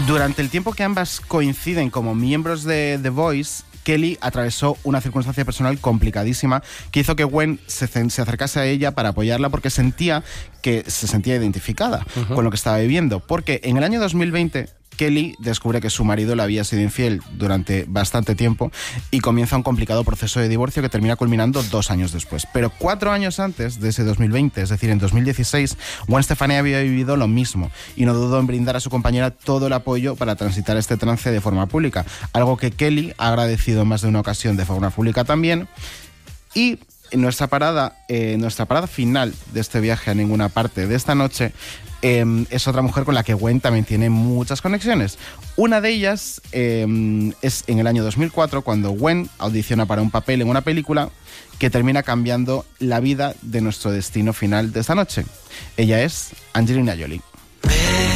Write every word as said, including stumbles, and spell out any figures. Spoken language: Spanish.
Durante el tiempo que ambas coinciden como miembros de The Voice, Kelly atravesó una circunstancia personal complicadísima que hizo que Gwen se, se acercase a ella para apoyarla porque sentía que se sentía identificada uh-huh. con lo que estaba viviendo. Porque en el año dos mil veinte... Kelly descubre que su marido le había sido infiel durante bastante tiempo y comienza un complicado proceso de divorcio que termina culminando dos años después. Pero cuatro años antes de ese dos mil veinte, es decir, en dos mil dieciséis, Gwen Stefani había vivido lo mismo y no dudó en brindar a su compañera todo el apoyo para transitar este trance de forma pública, algo que Kelly ha agradecido en más de una ocasión de forma pública también. Y en nuestra parada, eh, nuestra parada final de este viaje a ninguna parte de esta noche eh, es otra mujer con la que Gwen también tiene muchas conexiones. Una de ellas eh, es en el año dos mil cuatro, cuando Gwen audiciona para un papel en una película que termina cambiando la vida de nuestro destino final de esta noche. Ella es Angelina Jolie.